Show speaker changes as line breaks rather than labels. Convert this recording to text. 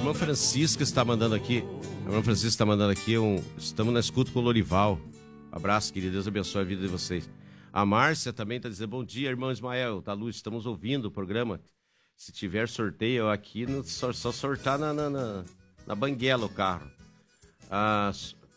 irmã Francisca está mandando aqui. A irmã Francisca está mandando aqui estamos na escuta com o Lorival. Abraço, querido. Deus abençoe a vida de vocês. A Márcia também está dizendo, bom dia, irmão Ismael, da Luz, estamos ouvindo o programa. Se tiver sorteio aqui, só sortar na banguela o carro.